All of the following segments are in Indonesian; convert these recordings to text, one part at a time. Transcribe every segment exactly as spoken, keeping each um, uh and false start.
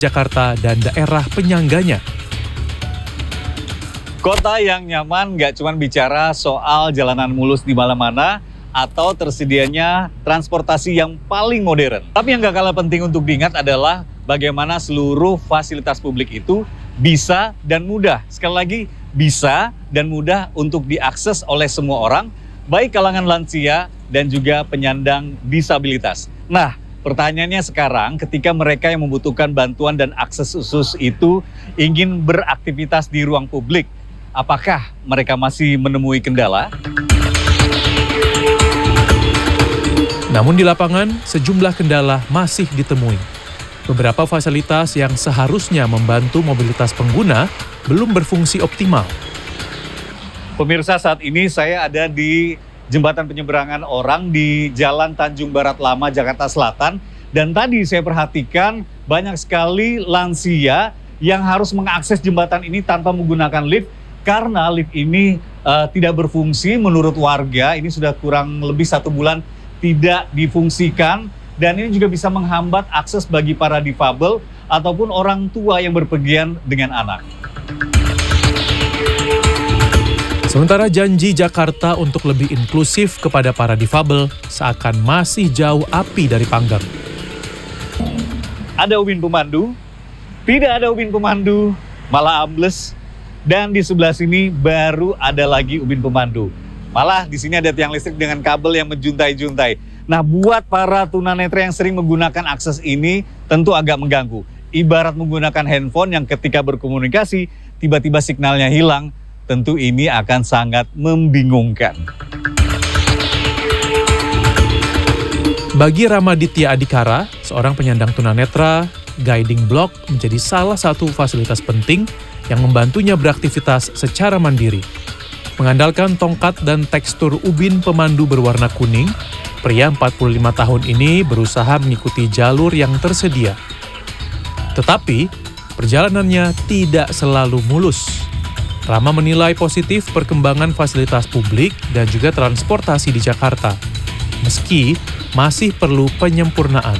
Jakarta dan daerah penyangganya. Kota yang nyaman nggak cuma bicara soal jalanan mulus di mana-mana atau tersedianya transportasi yang paling modern. Tapi yang nggak kalah penting untuk diingat adalah bagaimana seluruh fasilitas publik itu bisa dan mudah. Sekali lagi, bisa dan mudah untuk diakses oleh semua orang, baik kalangan lansia dan juga penyandang disabilitas. Nah, pertanyaannya sekarang, ketika mereka yang membutuhkan bantuan dan akses khusus itu ingin beraktivitas di ruang publik, apakah mereka masih menemui kendala? Namun di lapangan, sejumlah kendala masih ditemui. Beberapa fasilitas yang seharusnya membantu mobilitas pengguna belum berfungsi optimal. Pemirsa, saat ini saya ada di jembatan penyeberangan orang di Jalan Tanjung Barat Lama, Jakarta Selatan. Dan tadi saya perhatikan banyak sekali lansia yang harus mengakses jembatan ini tanpa menggunakan lift. Karena lift ini uh, tidak berfungsi menurut warga, ini sudah kurang lebih satu bulan tidak difungsikan. Dan ini juga bisa menghambat akses bagi para difabel ataupun orang tua yang berpergian dengan anak. Sementara janji Jakarta untuk lebih inklusif kepada para difabel seakan masih jauh api dari panggang. Ada ubin pemandu, tidak ada ubin pemandu, malah ambles. Dan di sebelah sini baru ada lagi ubin pemandu. Malah di sini ada tiang listrik dengan kabel yang menjuntai-juntai. Nah, buat para tunanetra yang sering menggunakan akses ini tentu agak mengganggu. Ibarat menggunakan handphone yang ketika berkomunikasi tiba-tiba signalnya hilang, tentu ini akan sangat membingungkan. Bagi Ramaditya Adikara, seorang penyandang tunanetra, guiding block menjadi salah satu fasilitas penting yang membantunya beraktivitas secara mandiri. Mengandalkan tongkat dan tekstur ubin pemandu berwarna kuning, pria empat puluh lima tahun ini berusaha mengikuti jalur yang tersedia. Tetapi, perjalanannya tidak selalu mulus. Rama menilai positif perkembangan fasilitas publik dan juga transportasi di Jakarta, meski masih perlu penyempurnaan.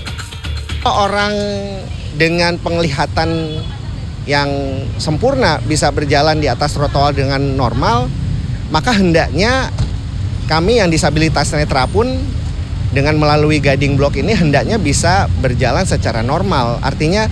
Orang dengan penglihatan yang sempurna bisa berjalan di atas trotoar dengan normal, maka hendaknya kami yang disabilitas netra pun dengan melalui guiding block ini hendaknya bisa berjalan secara normal. Artinya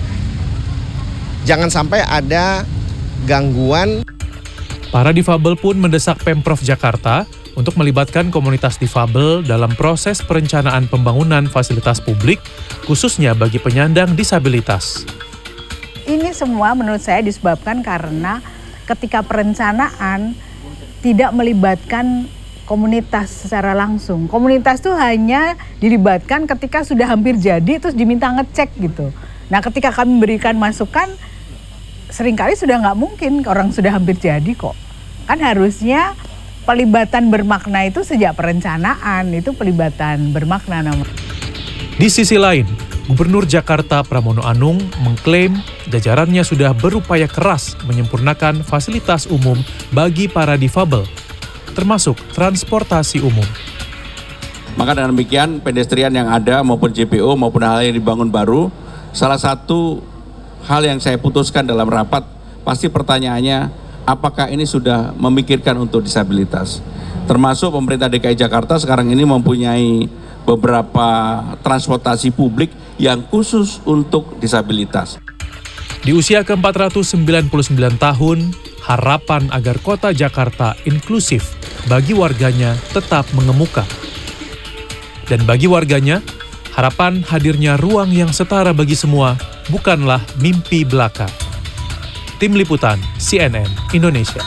jangan sampai ada gangguan. Para difabel pun mendesak Pemprov Jakarta untuk melibatkan komunitas difabel dalam proses perencanaan pembangunan fasilitas publik, khususnya bagi penyandang disabilitas. Ini semua menurut saya disebabkan karena ketika perencanaan tidak melibatkan komunitas secara langsung. Komunitas itu hanya dilibatkan ketika sudah hampir jadi terus diminta ngecek gitu. Nah, ketika kami memberikan masukan, seringkali sudah nggak mungkin, orang sudah hampir jadi kok. Kan harusnya pelibatan bermakna itu sejak perencanaan, itu pelibatan bermakna namanya. Di sisi lain, Gubernur Jakarta Pramono Anung mengklaim jajarannya sudah berupaya keras menyempurnakan fasilitas umum bagi para difabel, termasuk transportasi umum. Maka dengan demikian, pedestrian yang ada maupun J P O maupun hal yang dibangun baru, salah satu hal yang saya putuskan dalam rapat, pasti pertanyaannya, apakah ini sudah memikirkan untuk disabilitas? Termasuk pemerintah D K I Jakarta sekarang ini mempunyai beberapa transportasi publik yang khusus untuk disabilitas. Di usia ke empat ratus sembilan puluh sembilan tahun, harapan agar kota Jakarta inklusif bagi warganya tetap mengemuka. Dan bagi warganya, harapan hadirnya ruang yang setara bagi semua bukanlah mimpi belaka. Tim Liputan C N N Indonesia.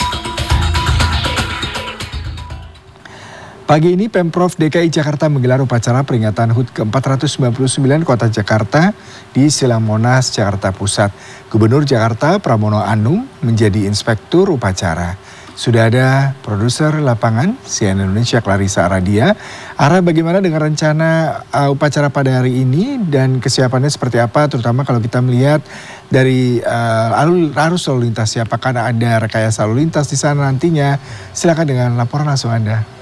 Pagi ini Pemprov D K I Jakarta menggelar upacara peringatan H U T ke empat ratus sembilan puluh sembilan Kota Jakarta di Silang Monas, Jakarta Pusat. Gubernur Jakarta Pramono Anung menjadi inspektur upacara. Sudah ada produser lapangan C N N Indonesia Clarissa Aradia. Ara, bagaimana dengan rencana uh, upacara pada hari ini dan kesiapannya seperti apa, terutama kalau kita melihat dari uh, arus lalu lintas, apakah ada rekayasa lalu lintas di sana nantinya? Silakan dengan laporan langsung Anda.